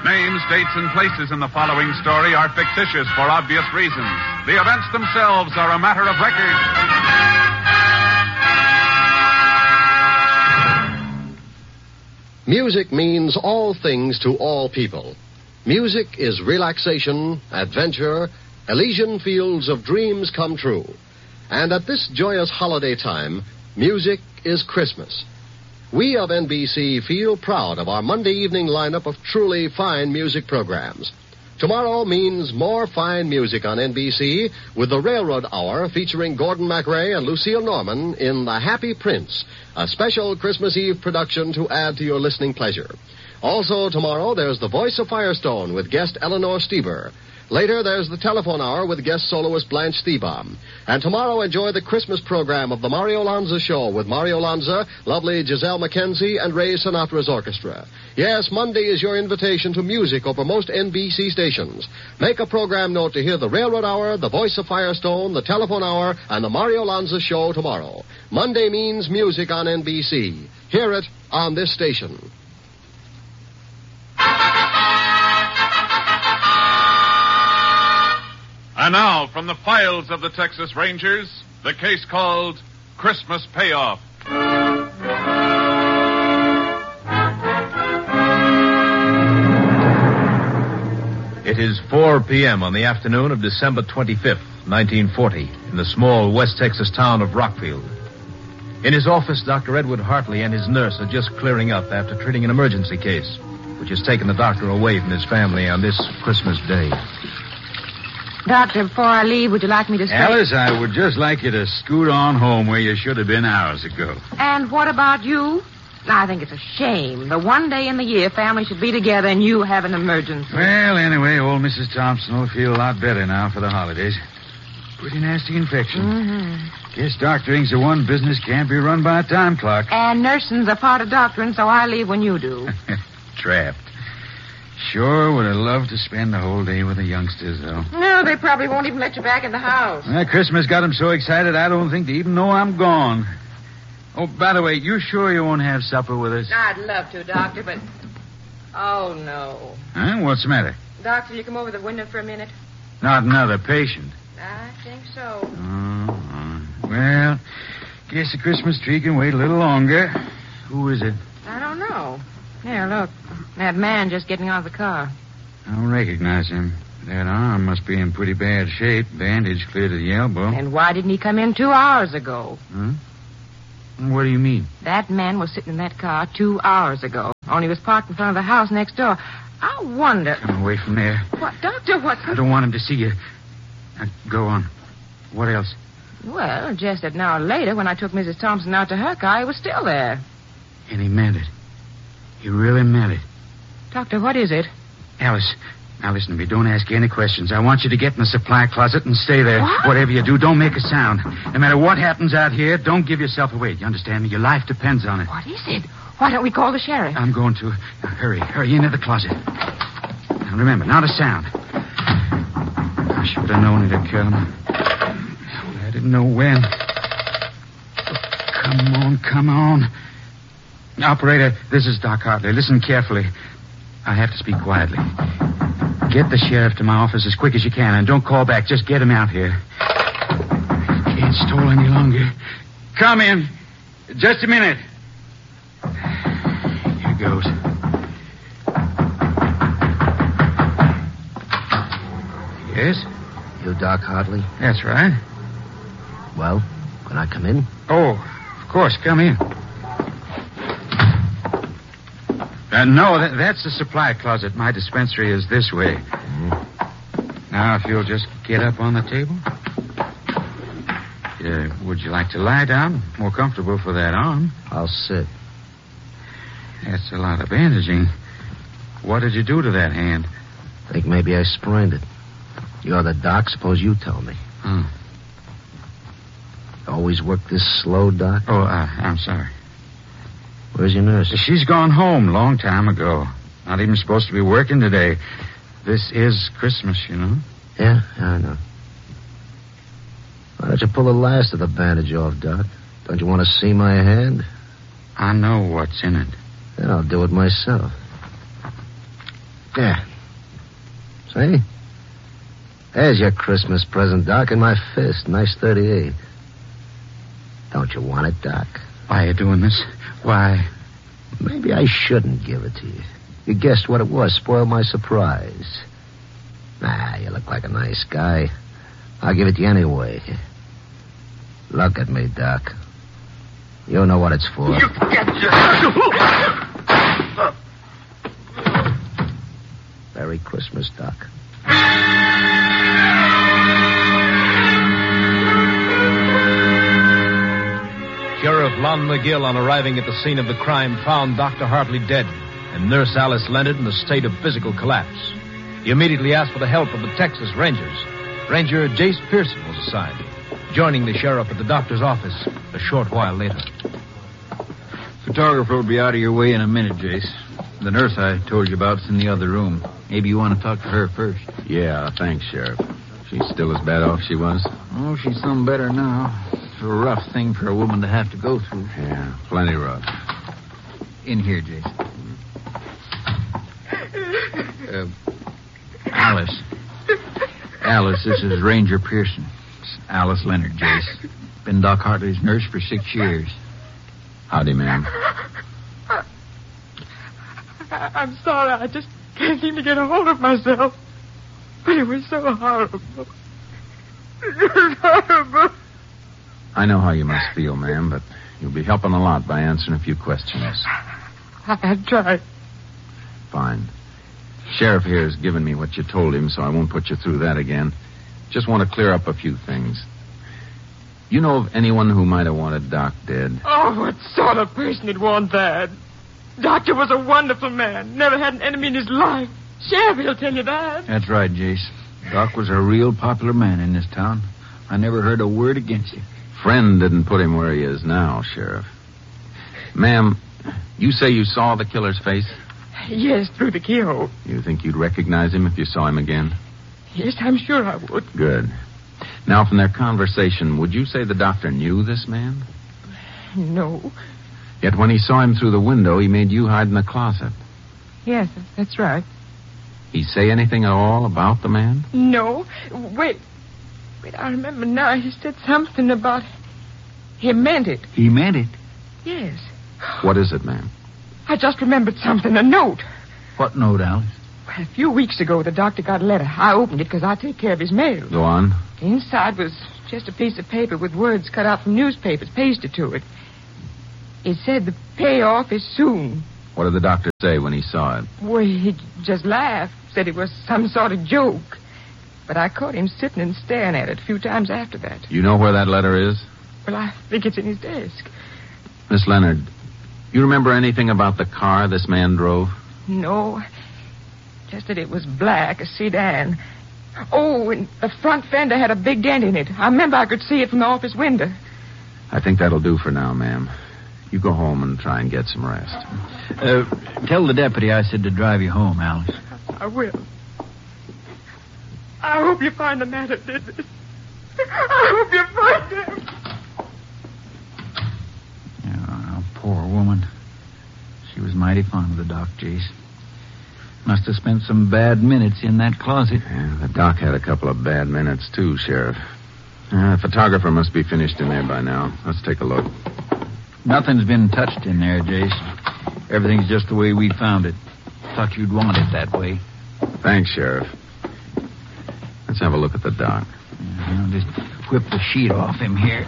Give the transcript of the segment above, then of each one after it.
Names, dates, and places in the following story are fictitious for obvious reasons. The events themselves are a matter of record. Music means all things to all people. Music is relaxation, adventure, Elysian fields of dreams come true. And at this joyous holiday time, music is Christmas. We of NBC feel proud of our Monday evening lineup of truly fine music programs. Tomorrow means more fine music on NBC with the Railroad Hour featuring Gordon MacRae and Lucille Norman in The Happy Prince, a special Christmas Eve production to add to your listening pleasure. Also tomorrow, there's The Voice of Firestone with guest Eleanor Steber. Later, there's the Telephone Hour with guest soloist Blanche Stiebaum. And tomorrow, enjoy the Christmas program of the Mario Lanza Show with Mario Lanza, lovely Giselle McKenzie, and Ray Sinatra's orchestra. Yes, Monday is your invitation to music over most NBC stations. Make a program note to hear the Railroad Hour, the Voice of Firestone, the Telephone Hour, and the Mario Lanza Show tomorrow. Monday means music on NBC. Hear it on this station. And now, from the files of the Texas Rangers, the case called Christmas Payoff. It is 4 p.m. on the afternoon of December 25th, 1940, in the small West Texas town of Rockfield. In his office, Dr. Edward Hartley and his nurse are just clearing up after treating an emergency case, which has taken the doctor away from his family on this Christmas Day. Doctor, before I leave, would you like me to stay? Alice, I would just like you to scoot on home where you should have been hours ago. And what about you? I think it's a shame. The one day in the year family should be together and you have an emergency. Well, anyway, old Mrs. Thompson will feel a lot better now for the holidays. Pretty nasty infection. Mm-hmm. Guess doctoring's the one business can't be run by a time clock. And nursing's a part of doctoring, so I leave when you do. Trapped. Sure would have loved to spend the whole day with the youngsters, though. No, they probably won't even let you back in the house. Christmas got them so excited I don't think they even know I'm gone. Oh, by the way, you sure you won't have supper with us? I'd love to, Doctor, but... Oh, no. Huh? What's the matter? Doctor, you come over the window for a minute? Not another patient. I think so. Well, guess the Christmas tree can wait a little longer. Who is it? I don't know. Here, look. That man just getting out of the car. I don't recognize him. That arm must be in pretty bad shape. Bandage clear to the elbow. And why didn't he come in 2 hours ago? Huh? What do you mean? That man was sitting in that car 2 hours ago. Only was parked in front of the house next door. I wonder... Come away from there. What, Doctor, what... I don't want him to see you. Now, go on. What else? Well, just an hour later, when I took Mrs. Thompson out to her car, he was still there. And he meant it. He really meant it. Doctor, what is it? Alice, now listen to me. Don't ask any questions. I want you to get in the supply closet and stay there. What? Whatever you do, don't make a sound. No matter what happens out here, don't give yourself away. You understand me? Your life depends on it. What is it? Why don't we call the sheriff? I'm going to. Now, hurry into the closet. Now, remember, not a sound. I should have known it'd come. I didn't know when. Come on. Operator, this is Doc Hartley. Listen carefully. I have to speak quietly. Get the sheriff to my office as quick as you can, and don't call back. Just get him out here. Can't stall any longer. Come in. Just a minute. Here goes. Yes? You Doc Hartley? That's right. Well, can I come in? Oh, of course. Come in. No, that's the supply closet. My dispensary is this way. Mm-hmm. Now, if you'll just get up on the table. Would you like to lie down? More comfortable for that arm. I'll sit. That's a lot of bandaging. What did you do to that hand? Think maybe I sprained it. You're the doc. Suppose you tell me. Always work this slow, Doc? Oh, I'm sorry. Where's your nurse? She's gone home long time ago. Not even supposed to be working today. This is Christmas, you know. Yeah, I know. Why don't you pull the last of the bandage off, Doc? Don't you want to see my hand? I know what's in it. Then I'll do it myself. Yeah. See? There's your Christmas present, Doc, in my fist. Nice 38. Don't you want it, Doc? Why are you doing this? Why? Maybe I shouldn't give it to you. You guessed what it was. Spoiled my surprise. Nah, you look like a nice guy. I'll give it to you anyway. Look at me, Doc. You know what it's for. You get your... Merry Christmas, Doc. Sheriff Lon McGill, on arriving at the scene of the crime, found Dr. Hartley dead and Nurse Alice Leonard in a state of physical collapse. He immediately asked for the help of the Texas Rangers. Ranger Jace Pearson was assigned, joining the sheriff at the doctor's office a short while later. Photographer will be out of your way in a minute, Jace. The nurse I told you about is in the other room. Maybe you want to talk to her first. Yeah, thanks, Sheriff. She's still as bad off as she was? Oh, she's some better now. It's a rough thing for a woman to have to go through. Yeah, plenty rough. In here, Jace. Alice. Alice, this is Ranger Pearson. It's Alice Leonard, Jace. Been Doc Hartley's nurse for 6 years. Howdy, ma'am. I'm sorry. I just can't seem to get a hold of myself. But it was so horrible. It was horrible. I know how you must feel, ma'am, but you'll be helping a lot by answering a few questions. I tried. Fine. Sheriff here has given me what you told him, so I won't put you through that again. Just want to clear up a few things. You know of anyone who might have wanted Doc dead? Oh, what sort of person would want that? Doctor was a wonderful man. Never had an enemy in his life. Sheriff, he'll tell you that. That's right, Jace. Doc was a real popular man in this town. I never heard a word against him. Friend didn't put him where he is now, Sheriff. Ma'am, you say you saw the killer's face? Yes, through the keyhole. You think you'd recognize him if you saw him again? Yes, I'm sure I would. Good. Now, from their conversation, would you say the doctor knew this man? No. Yet when he saw him through the window, he made you hide in the closet. Yes, that's right. He say anything at all about the man? No. Wait, I remember now. He said something about... He meant it. He meant it? Yes. What is it, ma'am? I just remembered something, a note. What note, Alice? A few weeks ago, the doctor got a letter. I opened it because I take care of his mail. Go on. Inside was just a piece of paper with words cut out from newspapers pasted to it. It said the payoff is soon. What did the doctor say when he saw it? Well, he just laughed, said it was some sort of joke. But I caught him sitting and staring at it a few times after that. You know where that letter is? Well, I think it's in his desk. Miss Leonard, you remember anything about the car this man drove? No. Just that it was black, a sedan. Oh, and the front fender had a big dent in it. I remember I could see it from the office window. I think that'll do for now, ma'am. You go home and try and get some rest. Tell the deputy I said to drive you home, Alice. I will. I hope you find the man that did this. I hope you find him. Oh, poor woman. She was mighty fond of the doc, Jace. Must have spent some bad minutes in that closet. Yeah, the doc had a couple of bad minutes, too, Sheriff. The photographer must be finished in there by now. Let's take a look. Nothing's been touched in there, Jace. Everything's just the way we found it. Thought you'd want it that way. Thanks, Sheriff. Let's have a look at the doc. I'll just whip the sheet off him here.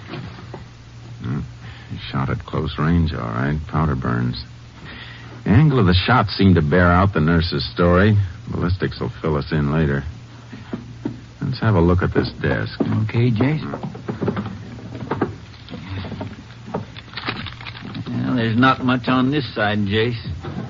He shot at close range, all right. Powder burns. The angle of the shot seemed to bear out the nurse's story. Ballistics will fill us in later. Let's have a look at this desk. Okay, Jace? Well, there's not much on this side, Jace.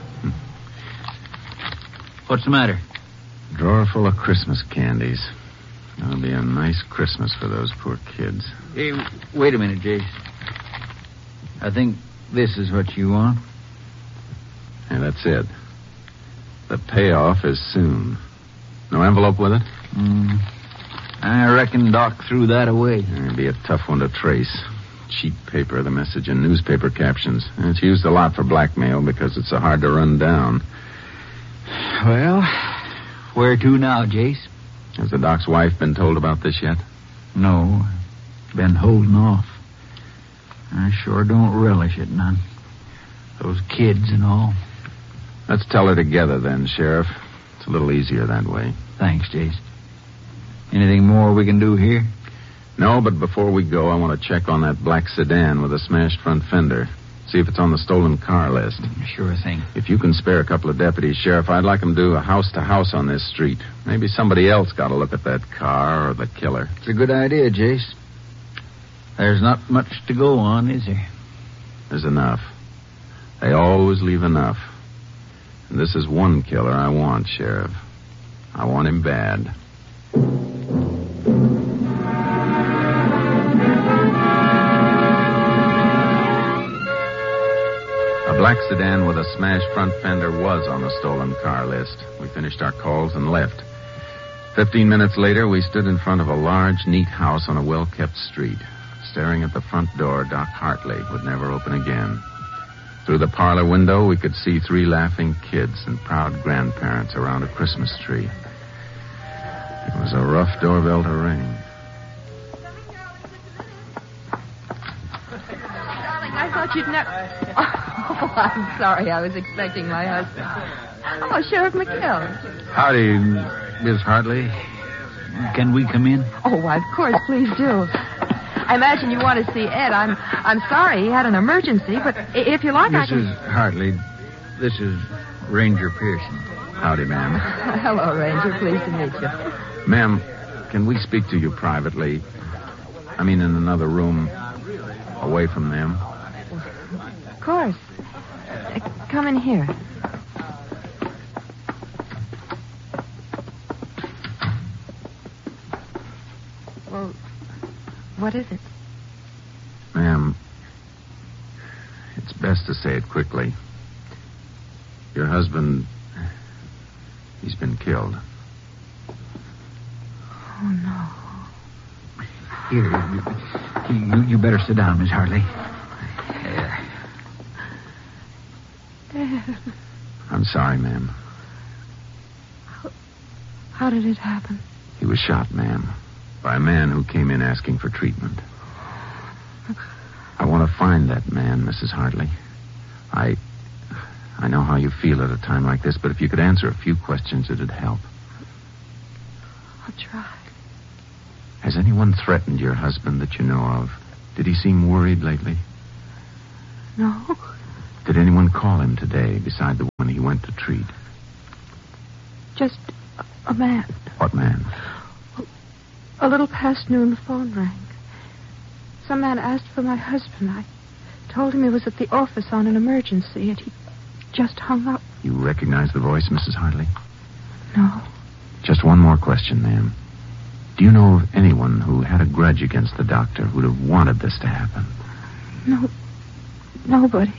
What's the matter? Drawer full of Christmas candies. That'll be a nice Christmas for those poor kids. Hey, wait a minute, Jace. I think this is what you want. And that's it. The payoff is soon. No envelope with it? I reckon Doc threw that away. It'd be a tough one to trace. Cheap paper, the message, and newspaper captions. And it's used a lot for blackmail because it's so hard to run down. Well, where to now, Jace? Has the doc's wife been told about this yet? No. Been holding off. I sure don't relish it none. Those kids and all. Let's tell her together then, Sheriff. It's a little easier that way. Thanks, Jace. Anything more we can do here? No, but before we go, I want to check on that black sedan with a smashed front fender. See if it's on the stolen car list. Sure thing. If you can spare a couple of deputies, Sheriff, I'd like them to do a house-to-house on this street. Maybe somebody else got a look at that car or the killer. It's a good idea, Jace. There's not much to go on, is there? There's enough. They always leave enough. And this is one killer I want, Sheriff. I want him bad. A black sedan with a smashed front fender was on the stolen car list. We finished our calls and left. 15 minutes later, we stood in front of a large, neat house on a well-kept street. Staring at the front door, Doc Hartley would never open again. Through the parlor window, we could see 3 laughing kids and proud grandparents around a Christmas tree. It was a rough doorbell to ring. Darling, I thought you'd never... Oh, I'm sorry. I was expecting my husband. Oh, Sheriff McGill. Howdy, Miss Hartley. Can we come in? Oh, why, of course. Please do. I imagine you want to see Ed. I'm sorry he had an emergency, but if you like, I can... Mrs. Hartley, this is Ranger Pearson. Howdy, ma'am. Hello, Ranger. Pleased to meet you. Ma'am, can we speak to you privately? I mean, in another room, away from them. Of course. Come in here. Well, what is it? Ma'am, it's best to say it quickly. Your husband, he's been killed. Oh, no. Here, you better sit down, Miss Hartley. I'm sorry, ma'am. How did it happen? He was shot, ma'am, by a man who came in asking for treatment. I want to find that man, Mrs. Hartley. I know how you feel at a time like this, but if you could answer a few questions, it'd help. I'll try. Has anyone threatened your husband that you know of? Did he seem worried lately? No. Did anyone call him today beside the one he went to treat? Just a man. What man? A little past noon, the phone rang. Some man asked for my husband. I told him he was at the office on an emergency, and he just hung up. You recognize the voice, Mrs. Hartley? No. Just one more question, ma'am. Do you know of anyone who had a grudge against the doctor who'd have wanted this to happen? No. Nobody.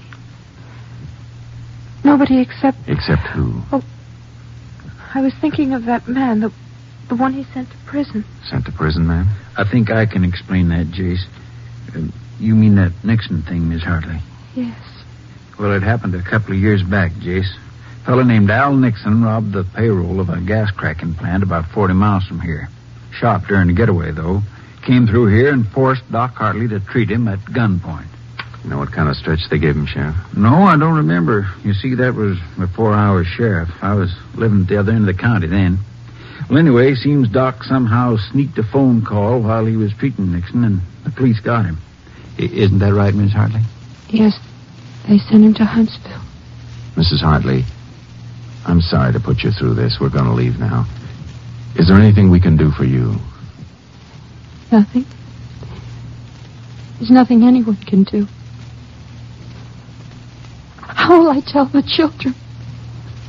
Nobody except... Except who? Oh, I was thinking of that man, the one he sent to prison. Sent to prison, ma'am? I think I can explain that, Jace. You mean that Nixon thing, Miss Hartley? Yes. Well, it happened a couple of years back, Jace. A fellow named Al Nixon robbed the payroll of a gas cracking plant about 40 miles from here. Shot during the getaway, though. Came through here and forced Doc Hartley to treat him at gunpoint. You know what kind of stretch they gave him, Sheriff? No, I don't remember. You see, that was before I was sheriff. I was living at the other end of the county then. Well, anyway, seems Doc somehow sneaked a phone call while he was treating Nixon, and the police got him. Isn't that right, Miss Hartley? Yes. They sent him to Huntsville. Mrs. Hartley, I'm sorry to put you through this. We're going to leave now. Is there anything we can do for you? Nothing. There's nothing anyone can do. How will I tell the children?